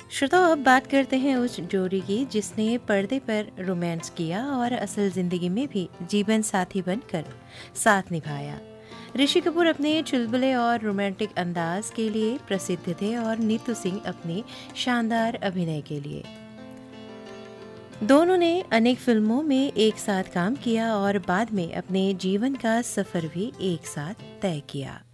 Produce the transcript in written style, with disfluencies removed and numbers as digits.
श्रोताओ, अब बात करते हैं उस जोड़ी की जिसने पर्दे पर रोमांस किया और असल जिंदगी में भी जीवन साथी बनकर साथ निभाया। ऋषि कपूर अपने चुलबुले और रोमांटिक अंदाज के लिए प्रसिद्ध थे और नीतू सिंह अपने शानदार अभिनय के लिए। दोनों ने अनेक फिल्मों में एक साथ काम किया और बाद में अपने जीवन का सफर भी एक साथ तय किया।